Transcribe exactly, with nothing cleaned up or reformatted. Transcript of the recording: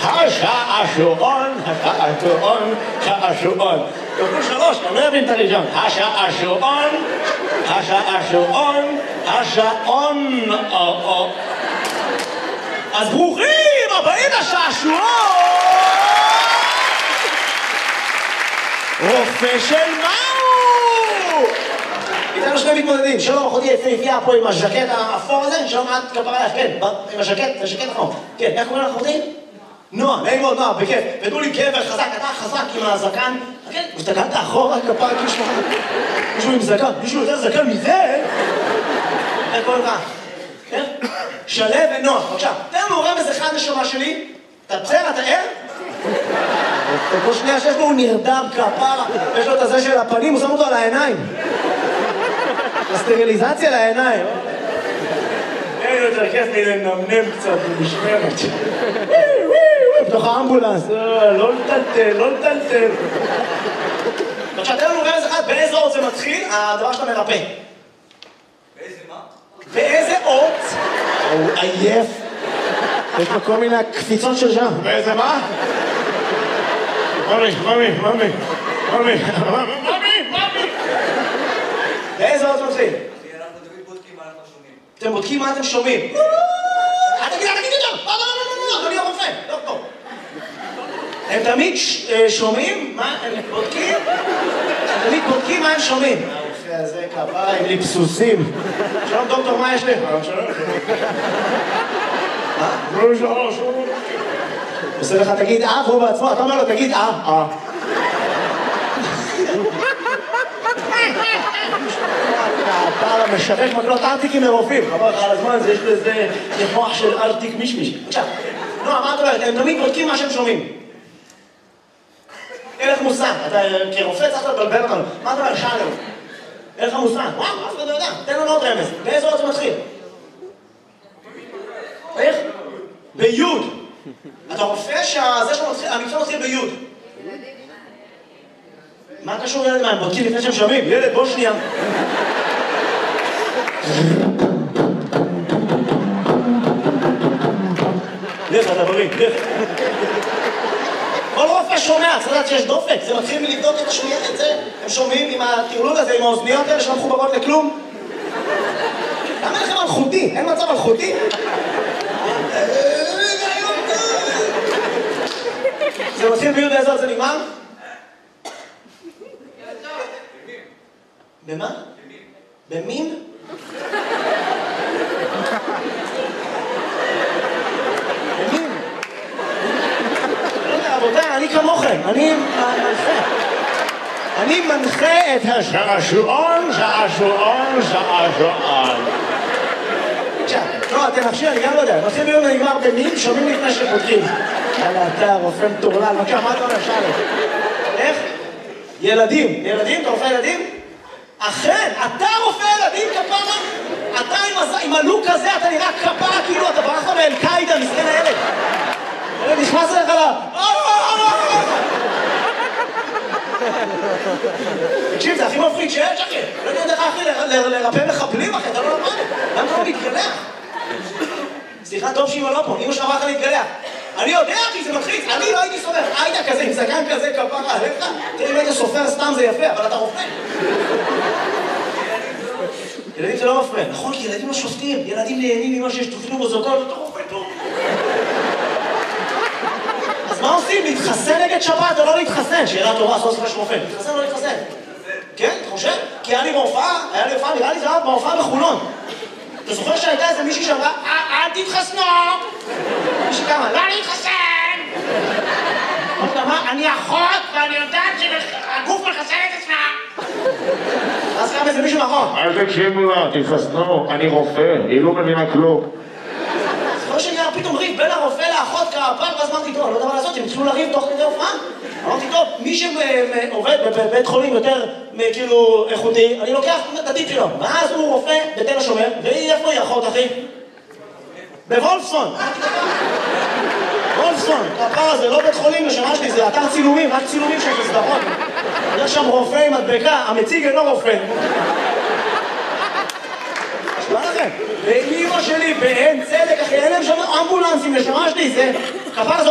השעשועון, השעשועון, שעשועון. תוכלו שלוש, אני לא אבין את הראשון. השעשועון, השעשועון, השעון. אז ברוכים הבאים לשעשועון! רופא של מהו? איתנו שני מתמודדים, שלום אחותי יפהפייה פה עם הז'קט האפור הזה, שלום את כפרה לך, כן, עם הז'קט, הז'קט האפור. כן, איך קוראים לך אחותי? נועה, נעים מאוד נועה, בכיף. ודעו לי גבר חזק, אתה חזק עם הזקן. כן, הסתכלת אחורה, כפרה כאילו מישהו עם זקן, מישהו יותר זקן מזה? איך קוראים לך? כן? שלו ונועה, בבקשה. תן לנו רמז אחד נשמה שלי. אתה בסדר, אתה ער? כל שנייה שיש לו הוא נרדם כפרה, יש לו את הזה של הפנים, הוא שם אותו על העיניים. הסטריליזציה לעיניים. אין יותר כיף מלנמנם קצת במשמרת. בתוך האמבולנס, לא לטלטל, לא לטלטל. בבקשה, תן לנו רמז אחד, באיזה אות זה מתחיל, הדבר שאתה מרפא. באיזה מה? באיזה אות? הוא עייף. יש לו כל מיני קפיצות של שם. באיזה מה? ממי, ממי, ממי, ממי, ממי, ממי. באיזה אות מתחיל? אנחנו תמיד בודקים מה אנחנו שומעים. אתם בודקים מה אתם שומעים. אל תגיד, אל תגיד יותר! לא, לא, לא, לא, אדוני הרופא, לא פה. הם תמיד שומעים מה הם בודקים? הם תמיד בודקים מה הם שומעים. הרופא הזה כפרה עם ליפסוסים. שלום דוקטור, מה יש לי? מה? לא, לא, לא. עושה לך, תגיד אה, והוא בעצמו, אתה אומר לו, תגיד אה, אה. אתה משבק מקלות ארטיקים מרופאים. חבר לך על הזמן, יש לזה כמוח של ארטיק מישמיש. עכשיו, נועה, מה את אומרת? הם תמיד בודקים מה שהם שומעים. אין לך מושג. אתה כרופא צריך לבלבל אותנו. מה אתה אומר? שאלנו. אין לך מושג. וואו, אף אחד לא יודע. תן לנו עוד רמז. באיזה אות זה מתחיל? איך? ביוד. אתה רופא שהמקצוע מתחיל ביוד. מה קשור ילד מה? הם בודקים לפני שהם שומעים? ילד, בוא שנייה. לך, אתה בריא, לך. כל רופא שומע, צריך לדעת שיש דופק. זה מתחיל מלבדוק את השמיעה, את זה. הם שומעים עם הטירלול הזה, עם האוזניות האלה שלא מחוברות לכלום. למה לכם אלחוטי? אין מצב אלחוטי? זה מתחיל ביוד באיזה עוד זה נגמר? במה? במין? במין? לא יודע, רבותיי, אני כמוכם, אני מנחה. אני מנחה את השעשועון, שעשועון, שעשועון. עכשיו, לא, אתם נפשי, אני גם לא יודע. מתחיל ביוד ונגמר במין, שומעים לפני שפותחים. יאללה, אתה רופא מטורלל, בבקשה, מה אתה אומר, שאלה? איך? ילדים. ילדים? אתה רופא ילדים? אכן, אתה רופא ילדים כפרה? אתה עם הלוק הזה, אתה נראה כפרה כאילו אתה ברחת מאל-קאידה, מסכן הילד. ילד נכנס אליך לה... תקשיב, זה הכי מפחיד שיש, אחי. לא יודע איך אחי לרפא מחבלים, אחי, אתה לא למד. למה אתה לא מתגלח? סליחה, טוב שאמא לא פה, אמא שאמרה לך להתגלח. אני יודע כי זה מלחיץ, אני לא הייתי סופר, היית כזה עם זקן כזה כפרה עליך, תראי אם היית סופר סתם זה יפה, אבל אתה רופא. ילדים זה לא מפריע, נכון, כי ילדים לא שופטים, ילדים נהנים ממה שיש תופנו בזוגות, אתה רופא טוב. אז מה עושים? להתחסן נגד שבת או לא להתחסן? שאלה טובה, עשו סופר של רופא, להתחסן או לא להתחסן? כן, אתה חושב? כי היה לי בהופעה, היה לי הופעה, נראה לי זה היה בהופעה בחולון. אתה זוכר שהייתה איזה מישהי שאמרה, אל תתחסנו! מישהי כמה, לא להתחסן! אני אחות ואני יודעת שהגוף מחסן את עצמה! אז קם איזה מישהו מאחור. אל תקשיבו לה, תתחסנו, אני רופא, היא לא מבינה כלום. זוכר שנראה פתאום ריב בין הרופא לאחות כפר, ואז אמרתי, טוב, אני לא יודע מה לעשות, הם התחילו לריב תוך כדי הופעה. אמרתי, טוב, מי שעובד בבית חולים יותר כאילו איכותי, אני לוקח את הטיפ שלו. ואז הוא רופא בתל השומר, והיא איפה היא אחות, אחי? בוולפסון. וולפסון, הפער הזה לא בית חולים לשמה שלי, זה אתר צילומים, רק צילומים של סדרות. יש שם רופא עם מדבקה, המציג אינו רופא. מה לכם? ואמא שלי באין צדק, אחי, אין להם שם אמבולנסים לשמה שלי, זה...